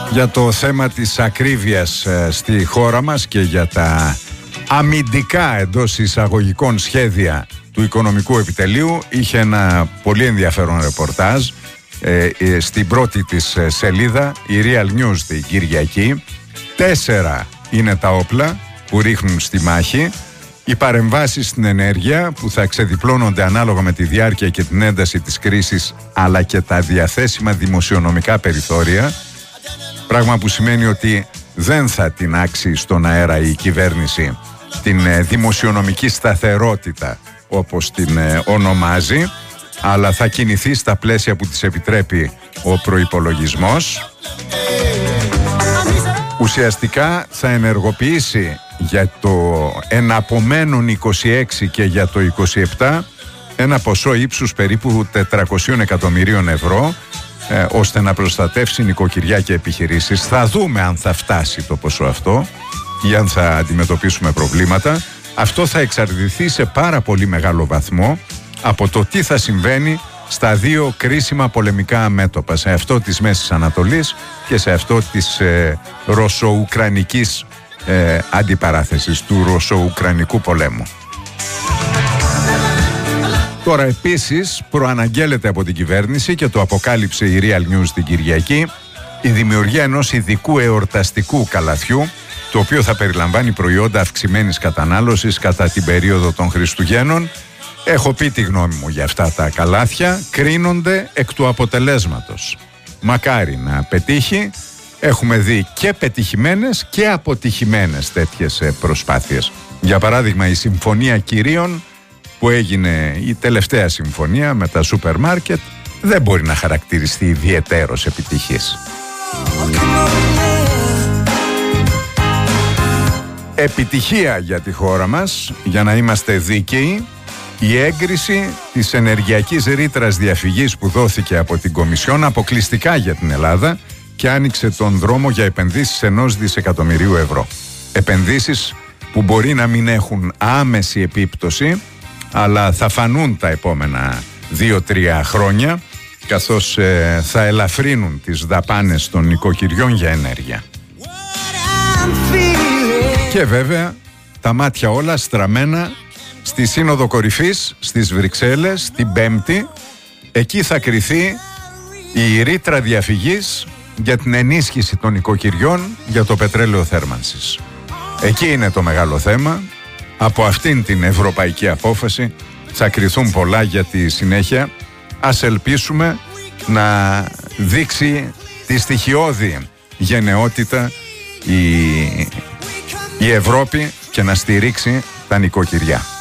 για το θέμα της ακρίβειας στη χώρα μας και για τα αμυντικά εντός εισαγωγικών σχέδια του Οικονομικού Επιτελείου. Είχε ένα πολύ ενδιαφέρον ρεπορτάζ στην πρώτη της σελίδα, η Real News, την Κυριακή. 4 είναι τα όπλα που ρίχνουν στη μάχη. Οι παρεμβάσεις στην ενέργεια που θα ξεδιπλώνονται ανάλογα με τη διάρκεια και την ένταση της κρίσης, αλλά και τα διαθέσιμα δημοσιονομικά περιθώρια, πράγμα που σημαίνει ότι δεν θα τινάξει στον αέρα η κυβέρνηση την δημοσιονομική σταθερότητα όπως την ονομάζει, αλλά θα κινηθεί στα πλαίσια που της επιτρέπει ο προϋπολογισμός. Ουσιαστικά θα ενεργοποιήσει για το εναπομένων 26 και για το 27 ένα ποσό ύψους περίπου 400 εκατομμυρίων ευρώ, ώστε να προστατεύσει νοικοκυριά και επιχειρήσεις. Θα δούμε αν θα φτάσει το ποσό αυτό ή αν θα αντιμετωπίσουμε προβλήματα. Αυτό θα εξαρτηθεί σε πάρα πολύ μεγάλο βαθμό από το τι θα συμβαίνει στα δύο κρίσιμα πολεμικά μέτωπα, σε αυτό της Μέσης Ανατολής και σε αυτό της ρωσο-ουκρανικής αντιπαράθεσης, του ρωσο-ουκρανικού πολέμου. Τώρα επίσης προαναγγέλλεται από την κυβέρνηση, και το αποκάλυψε η Real News την Κυριακή, η δημιουργία ενός ειδικού εορταστικού καλαθιού, το οποίο θα περιλαμβάνει προϊόντα αυξημένης κατανάλωσης κατά την περίοδο των Χριστουγέννων. Έχω πει τη γνώμη μου για αυτά τα καλάθια, κρίνονται εκ του αποτελέσματος. Μακάρι να πετύχει. Έχουμε δει και πετυχημένες και αποτυχημένες τέτοιες προσπάθειες. Για παράδειγμα, η Συμφωνία Κυρίων, που έγινε η τελευταία συμφωνία με τα σούπερ μάρκετ, δεν μπορεί να χαρακτηριστεί ιδιαιτέρως επιτυχής. Επιτυχία για τη χώρα μας, για να είμαστε δίκαιοι, η έγκριση της ενεργειακής ρήτρας διαφυγής που δόθηκε από την Κομισιόν αποκλειστικά για την Ελλάδα και άνοιξε τον δρόμο για επενδύσεις 1 δισεκατομμυρίου ευρώ. Επενδύσεις που μπορεί να μην έχουν άμεση επίπτωση, αλλά θα φανούν τα επόμενα 2-3 χρόνια, καθώς θα ελαφρύνουν τις δαπάνες των νοικοκυριών για ενέργεια. Και βέβαια τα μάτια όλα στραμμένα στη Σύνοδο Κορυφής στις Βρυξέλλες την Πέμπτη. Εκεί θα κριθεί η ρήτρα διαφυγής για την ενίσχυση των νοικοκυριών για το πετρέλαιο θέρμανσης. Εκεί είναι το μεγάλο θέμα. Από αυτήν την ευρωπαϊκή απόφαση θα κριθούν πολλά για τη συνέχεια. Ας ελπίσουμε να δείξει τη στοιχειώδη γενναιότητα η Ευρώπη και να στηρίξει τα νοικοκυριά.